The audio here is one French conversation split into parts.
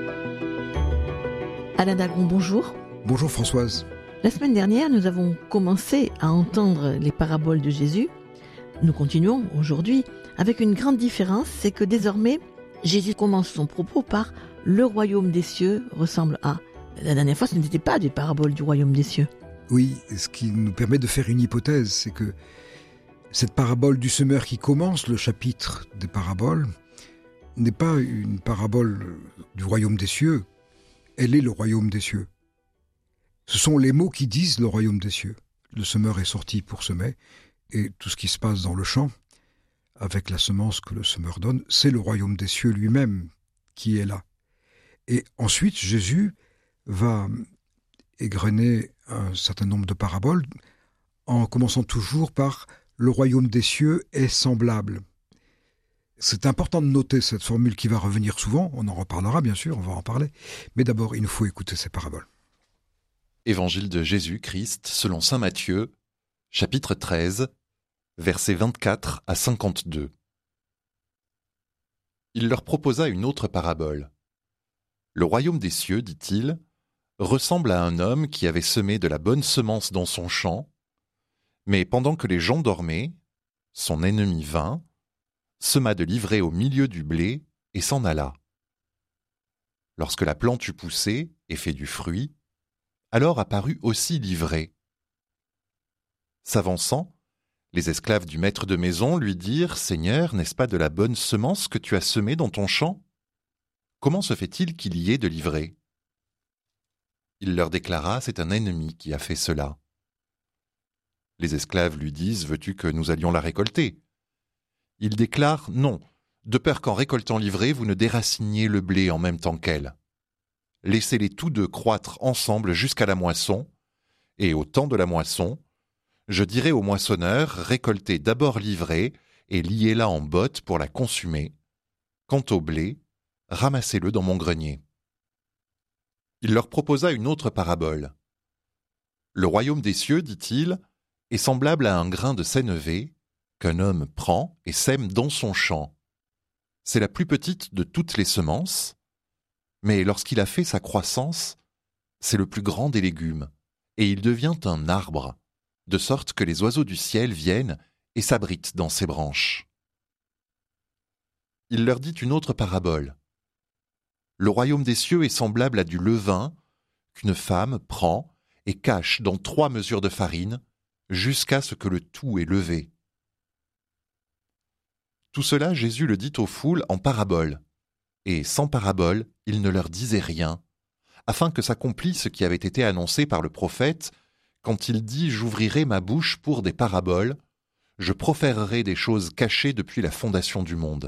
Alain Dagron, bonjour. Bonjour Françoise. La semaine dernière, nous avons commencé à entendre les paraboles de Jésus. Nous continuons aujourd'hui avec une grande différence, c'est que désormais, Jésus commence son propos par « Le royaume des cieux ressemble à ». La dernière fois, ce n'était pas des paraboles du royaume des cieux. Oui, ce qui nous permet de faire une hypothèse, c'est que cette parabole du semeur qui commence le chapitre des paraboles n'est pas une parabole du royaume des cieux, elle est le royaume des cieux. Ce sont les mots qui disent le royaume des cieux. Le semeur est sorti pour semer, et tout ce qui se passe dans le champ, avec la semence que le semeur donne, c'est le royaume des cieux lui-même qui est là. Et ensuite, Jésus va égrener un certain nombre de paraboles, en commençant toujours par « le royaume des cieux est semblable ». C'est important de noter cette formule qui va revenir souvent, on en reparlera bien sûr, on va en parler, mais d'abord il nous faut écouter ces paraboles. Évangile de Jésus-Christ selon saint Matthieu, chapitre 13, versets 24 à 52. Il leur proposa une autre parabole. Le royaume des cieux, dit-il, ressemble à un homme qui avait semé de la bonne semence dans son champ, mais pendant que les gens dormaient, son ennemi vint, sema de l'ivraie au milieu du blé et s'en alla. Lorsque la plante eut poussé et fait du fruit, alors apparut aussi l'ivraie. S'avançant, les esclaves du maître de maison lui dirent « Seigneur, n'est-ce pas de la bonne semence que tu as semée dans ton champ ? Comment se fait-il qu'il y ait de l'ivraie ?» Il leur déclara « C'est un ennemi qui a fait cela. » Les esclaves lui disent « Veux-tu que nous allions la récolter ?» Il déclare « Non, de peur qu'en récoltant l'ivraie, vous ne déraciniez le blé en même temps qu'elle. Laissez-les tous deux croître ensemble jusqu'à la moisson, et au temps de la moisson, je dirai aux moissonneurs, récoltez d'abord l'ivraie et liez-la en bottes pour la consumer. Quant au blé, ramassez-le dans mon grenier. » Il leur proposa une autre parabole. Le royaume des cieux, dit-il, est semblable à un grain de sénévé qu'un homme prend et sème dans son champ. C'est la plus petite de toutes les semences, mais lorsqu'il a fait sa croissance, c'est le plus grand des légumes, et il devient un arbre, de sorte que les oiseaux du ciel viennent et s'abritent dans ses branches. Il leur dit une autre parabole. Le royaume des cieux est semblable à du levain qu'une femme prend et cache dans 3 mesures de farine jusqu'à ce que le tout est levé. Tout cela, Jésus le dit aux foules en parabole, et sans parabole, il ne leur disait rien, afin que s'accomplisse ce qui avait été annoncé par le prophète, quand il dit « J'ouvrirai ma bouche pour des paraboles, je proférerai des choses cachées depuis la fondation du monde. »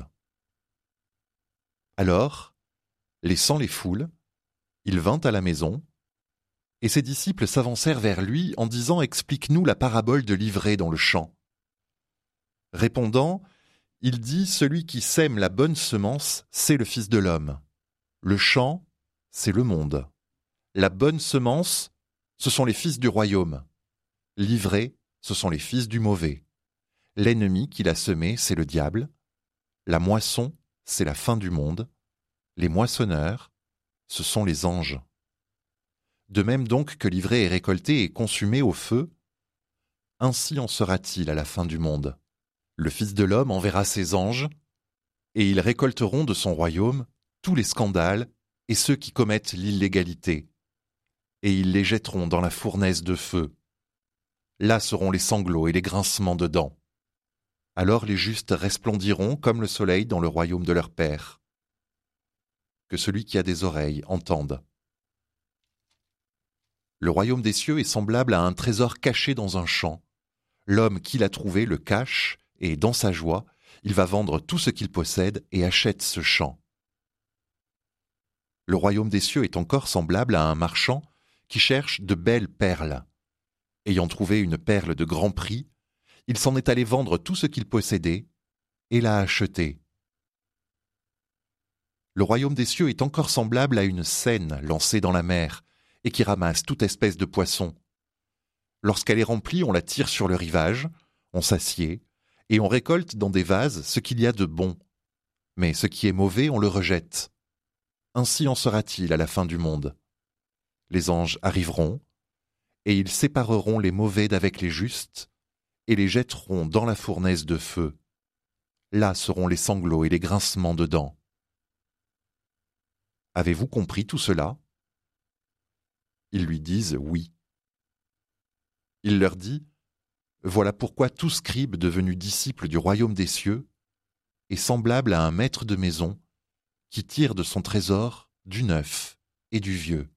Alors, laissant les foules, il vint à la maison, et ses disciples s'avancèrent vers lui en disant « Explique-nous la parabole de l'ivraie dans le champ. » Répondant, il dit « Celui qui sème la bonne semence, c'est le Fils de l'homme. Le champ, c'est le monde. La bonne semence, ce sont les fils du royaume. L'ivraie, ce sont les fils du mauvais. L'ennemi qui l'a semé, c'est le diable. La moisson, c'est la fin du monde. Les moissonneurs, ce sont les anges. De même donc que l'ivraie est récoltée et consumée au feu, ainsi en sera-t-il à la fin du monde. Le Fils de l'homme enverra ses anges, et ils récolteront de son royaume tous les scandales et ceux qui commettent l'illégalité, et ils les jetteront dans la fournaise de feu. Là seront les sanglots et les grincements de dents. Alors les justes resplendiront comme le soleil dans le royaume de leur Père. Que celui qui a des oreilles entende. Le royaume des cieux est semblable à un trésor caché dans un champ. L'homme qui l'a trouvé le cache, et dans sa joie, il va vendre tout ce qu'il possède et achète ce champ. Le royaume des cieux est encore semblable à un marchand qui cherche de belles perles. Ayant trouvé une perle de grand prix, il s'en est allé vendre tout ce qu'il possédait et l'a achetée. Le royaume des cieux est encore semblable à une seine lancée dans la mer et qui ramasse toute espèce de poissons. Lorsqu'elle est remplie, on la tire sur le rivage, on s'assied, et on récolte dans des vases ce qu'il y a de bon. Mais ce qui est mauvais, on le rejette. Ainsi en sera-t-il à la fin du monde. Les anges arriveront, et ils sépareront les mauvais d'avec les justes, et les jetteront dans la fournaise de feu. Là seront les sanglots et les grincements de dents. Avez-vous compris tout cela ? Ils lui disent oui. Il leur dit, voilà pourquoi tout scribe devenu disciple du royaume des cieux est semblable à un maître de maison qui tire de son trésor du neuf et du vieux.